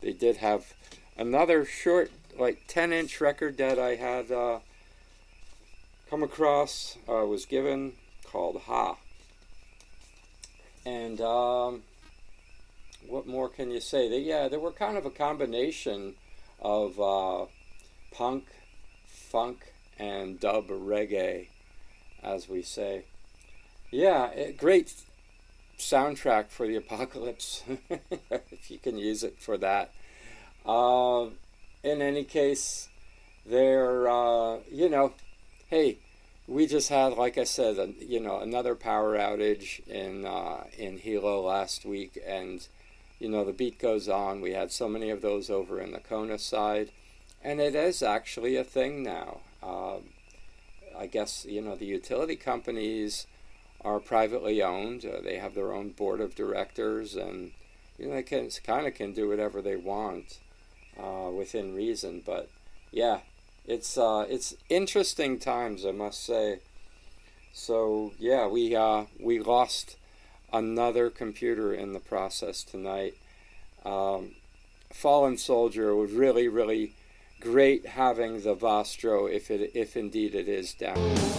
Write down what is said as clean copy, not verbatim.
they did have another short, like 10-inch record that I had come across, was given, called Ha. And what more can you say? They were kind of a combination of punk, funk, and dub reggae, as we say. Yeah, great soundtrack for the apocalypse, if you can use it for that. In any case, they're, hey, we just had, like I said, another power outage in Hilo last week, and the beat goes on. We had so many of those over in the Kona side, and it is actually a thing now. I guess the utility companies are privately owned. They have their own board of directors, and they can do whatever they want within reason. But yeah, it's interesting times, I must say. So yeah, we lost another computer in the process tonight. Fallen Soldier was really, really great having the Vostro, if indeed it is down.